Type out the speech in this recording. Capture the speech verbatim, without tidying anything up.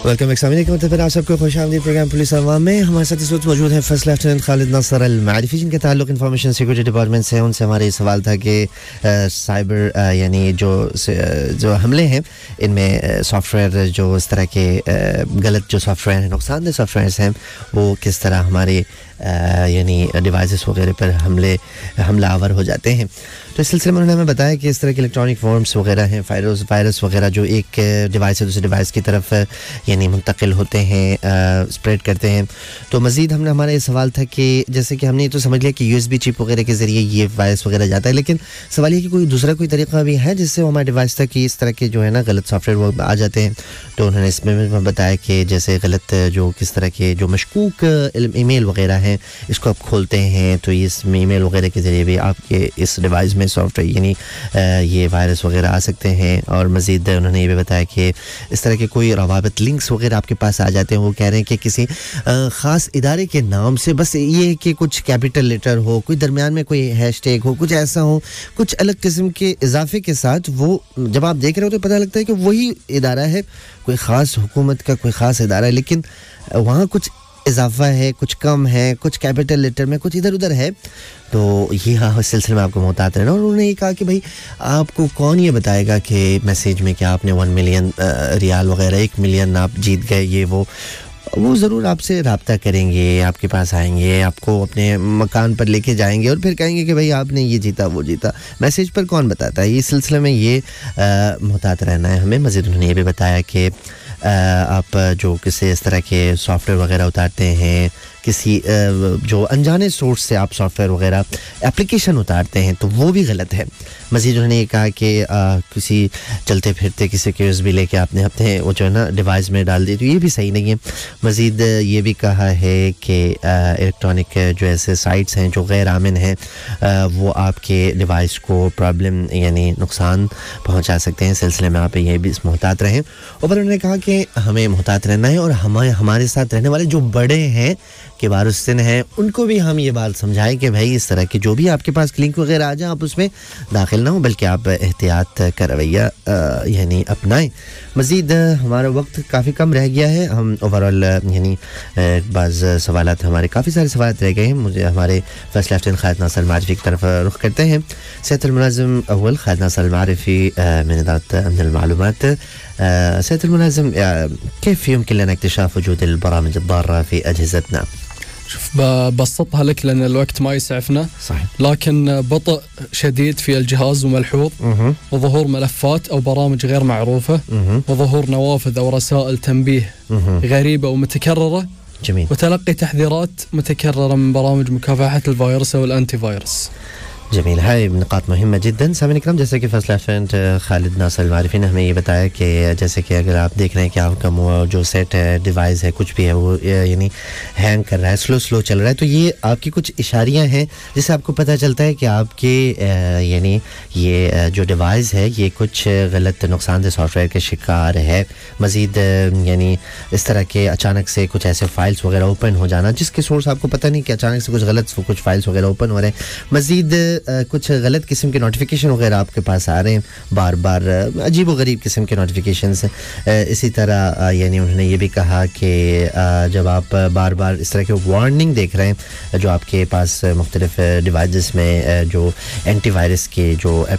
Welcome back सामने के फिर आप सबको खुशामदीद प्रोग्राम पुलिस अवाम में हमारे साथ इस वक्त मौजूद हैं फर्स्ट लेफ्टिनेंट खालिद नासर अल मारिफी जिनके ताल्लुक इंफॉर्मेशन सिक्योरिटी डिपार्टमेंट से उनसे हमारे सवाल था कि साइबर यानी जो जो हमले हैं इनमें सॉफ्टवेयर जो इस तरह के गलत जो सॉफ्टवेयर हैं नुकसानदेह सॉफ्टवेयर्स हैं वो किस तरह हमारे यानी डिवाइसेस वगैरह पर हमले हमलावर हो जाते हैं तो इस सिलसिले में उन्होंने हमें बताया कि इस तरह के इलेक्ट्रॉनिक फॉर्म्स वगैरह हैं वायरस वायरस वगैरह जो एक डिवाइस से दूसरे डिवाइस की तरफ यानी मुंतकिल होते हैं स्प्रेड करते हैं तो मज़ीद हमने हमारा ये सवाल था कि जैसे कि हमने ये तो समझ लिया कि यूएसबी चिप वगैरह के ज़रिए ये वायरस वगैरह जाता है लेकिन सवाल ये कि कोई दूसरा कोई तरीका भी है जिससे वो हमारे डिवाइस तक इस तरह के जो है ना गलत सॉफ्टवेयर वो आ जाते हैं तो उन्होंने इसमें बताया कि जैसे गलत जो किस तरह के जो मशकूक ईमेल वगैरह हैं इसको आप खोलते हैं तो इस ईमेल वगैरह के ज़रिए भी आपके इस डिवाइस में सॉफ्टवेयर यानी ये वायरस वगैरह आ सकते हैं और मज़ीद उन्होंने ये भी बताया कि इस तरह के कोई रवाबित लिंक्स वगैरह आपके पास आ जाते हैं वो कह रहे हैं कि किसी ख़ास इदारे के नाम से बस ये कि कुछ कैपिटल लेटर हो कोई दरमियान में कोई हैशटैग हो कुछ ऐसा हो कुछ अलग किस्म के इजाफे के साथ वो जब आप देख रहे हो तो पता लगता है कि वही इदारा है कोई ख़ास हुकूमत का कोई ख़ास इदारा है लेकिन वहाँ कुछ इजाफा है कुछ कम है कुछ कैपिटल लेटर में कुछ इधर उधर है तो ये हाँ इस सिलसिले में आपको मोहतात रहना और उन्होंने ये कहा कि भाई आपको कौन ये बताएगा कि मैसेज में कि आपने वन मिलियन रियाल वगैरह एक मिलियन आप जीत गए ये वो वो ज़रूर आपसे रब्ता करेंगे आपके पास आएंगे आपको अपने मकान पर लेके जाएंगे और फिर कहेंगे कि भाई आपने ये जीता वो जीता मैसेज पर कौन बताता है इस सिलसिले में ये मोहतात रहना है हमें मज़ीद उन्होंने ये भी बताया कि आप जो किसी इस तरह के सॉफ्टवेयर वगैरह उतारते हैं किसी जो अनजाने सोर्स से आप सॉफ्टवेयर वगैरह एप्लीकेशन उतारते हैं तो वो भी गलत है मज़ीद उन्होंने ये कहा कि किसी चलते फिरते किसी के यूएसबी लेके आपने अपने वो जो है ना डिवाइस में डाल दी तो ये भी सही नहीं है मज़ीद ये भी कहा है कि इलेक्ट्रॉनिक जो ऐसे साइट्स हैं जो गैर आमिन हैं वो आपके डिवाइस को प्रॉब्लम यानी नुकसान पहुंचा सकते हैं इस सिलसिले में आप ये भी मोहतात रहें और फिर उन्होंने कहा कि हमें मोहतात रहना है और हमारे हमारे साथ रहने वाले जो बड़े हैं के वारिसन हैं उनको भी हम ये बात समझाएं कि भाई इस तरह की जो भी आपके पास लिंक वगैरह आ जाए आप उसमें दाखिल ना हो बल्कि आप एहतियात का रवैया यानी अपनाएं मज़ीद हमारा वक्त काफ़ी कम रह गया है हम ओवरऑल यानी बाज़ सवालात हमारे काफ़ी सारे सवाल रह गए हैं मुझे हमारे फर्स्ट लेफ्टिनेंट खालिद नासर अल मारिफी की तरफ रुख करते हैं सैयद मुलाज़िम अव्वल खालिद नासर अल मारिफी من إدارة أمن المعلومات سيادة الملازم كيف يمكن لنا اكتشاف وجود البرامج الضارة في أجهزتنا؟ شوف ببسطها لك لأن الوقت ما يسعفنا صحيح. لكن بطء شديد في الجهاز وملحوظ وظهور ملفات أو برامج غير معروفة وظهور نوافذ أو رسائل تنبيه غريبة ومتكررة جميل. وتلقي تحذيرات متكررة من برامج مكافحة الفيروس أو الأنتي فيروس جمیل ہے نقاط مهمة جدا سامعین کرام جیسے کہ فضل افنٹ خالد ناصر المعرفی نے ہمیں یہ بتایا کہ جیسے کہ اگر آپ دیکھ رہے ہیں کہ آپ کا جو سیٹ ہے ڈیوائس ہے کچھ بھی ہے وہ یعنی ہینگ کر رہا ہے سلو سلو چل رہا ہے تو یہ آپ کی کچھ اشاریاں ہیں جس سے آپ کو پتہ چلتا ہے کہ آپ کے یعنی یہ جو ڈیوائس ہے یہ کچھ غلط نقصان دہ سافٹ ویئر کے شکار ہے مزید یعنی اس طرح کے اچانک سے کچھ ایسے فائلز وغیرہ اوپن ہو جانا جس کے سورس آپ کو پتہ نہیں کہ اچانک سے کچھ غلط کچھ فائلز وغیرہ اوپن ہو رہے ہیں مزید کچھ غلط قسم کے نوٹیفیکیشن وغیرہ آپ کے پاس آ رہے ہیں بار بار عجیب و غریب قسم کے نوٹیفیکیشنز اسی طرح یعنی انہوں نے یہ بھی کہا کہ جب آپ بار بار اس طرح کے وارننگ دیکھ رہے ہیں جو آپ کے پاس مختلف ڈیوائسز میں جو اینٹی وائرس کے جو